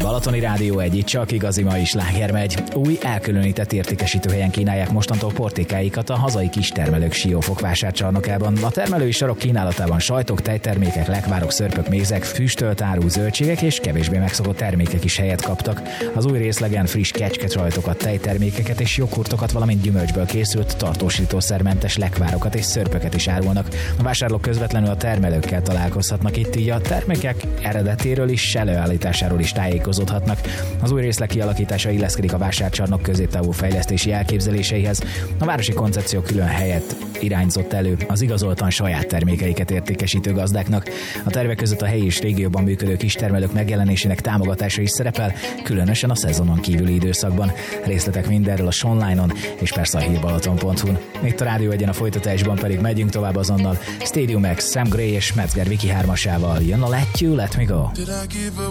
Balatoni Rádió egy, csak igazi mai sláger megy. Új, elkülönített értékesítőhelyen kínálják mostantól portékáikat a hazai kistermelők Siófok vásárcsarnokában. A termelői sarok kínálatában sajtok, tejtermékek, lekvárok, szörpök, mézek, füstölt áru, zöldségek és kevésbé megszokott termékek is helyet kaptak. Az új részlegen friss kecskesajtokat, tejtermékeket és joghurtokat, valamint gyümölcsből készült tartósítószermentes lekvárokat és szörpöket is árulnak. A vásárlók közvetlenül a termelőkkel találkozhatnak itt, így a termékek eredetéről is, előállításáról is tájékozódhatnak. Az új részleg kialakítása illeszkedik a vásárcsarnok középtávú fejlesztési elképzeléseihez. A városi koncepció külön helyet irányzott elő az igazoltan saját termékeiket értékesítő gazdáknak. A tervek között a helyi és régióban működő kistermelők megjelenésének támogatása is szerepel, különösen a szezonon kívüli időszakban. Részletek mindenről a Sonline-on és persze a hírbalaton.hu-n. Itt a Rádió Egyen, a folytatásban pedig megyünk tovább azonnal. Stadium X, Sam Gray és Metzger Viki hármasával jön a Let You Let Me Go.